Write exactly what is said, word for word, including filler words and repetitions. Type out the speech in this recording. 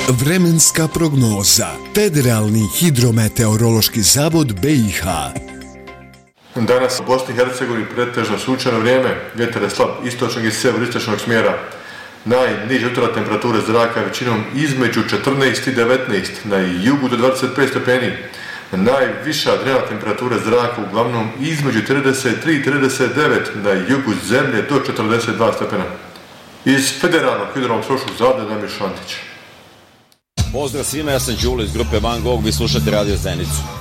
Vremenska prognoza. Federalni hidrometeorološki zavod B i H. Danas u Bosni i Hercegovini pretežno sunčano vrijeme, vjetar je slab istočnog i sjeveristočnog smjera. Najniže jutarnje temperature zraka većinom između četrnaest i devetnaest, na jugu do dvadeset pet stepeni. Najviša dnevna temperatura zraka uglavnom između trideset tri i trideset devet, na jugu zemlje do četrdeset dva stepena. Iz Federalnog hidrometeorološkog zavoda Damir Šantić. Pozdrav svima, ja sam Đulo iz grupe Van Gogh, vi slušate Radio Zenicu.